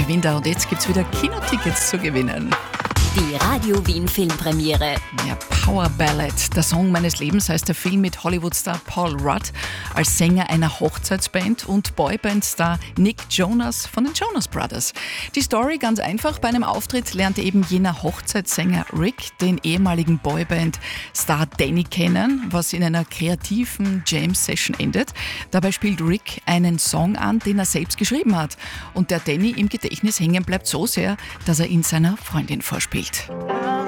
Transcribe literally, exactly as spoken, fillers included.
gewinnt er. Und jetzt gibt's wieder Kinotickets zu gewinnen. Die Radio Wien Filmpremiere. Ja, Power Ballad, der Song meines Lebens, heißt der Film mit Hollywood-Star Paul Rudd als Sänger einer Hochzeitsband und Boyband-Star Nick Jonas von den Jonas Brothers. Die Story ganz einfach: Bei einem Auftritt lernte eben jener Hochzeitssänger Rick den ehemaligen Boyband-Star Danny kennen, was in einer kreativen Jam-Session endet. Dabei spielt Rick einen Song an, den er selbst geschrieben hat und der Danny im Gedächtnis hängen bleibt so sehr, dass er ihn seiner Freundin vorspielt.